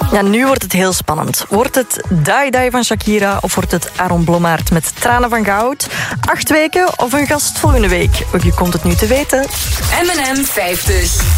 Ja, nu wordt het heel spannend. Wordt het Die Die van Shakira of wordt het Aaron Blommaert met Tranen van Goud? 8 weken of een gast volgende week? Je komt het nu te weten. M&M 50.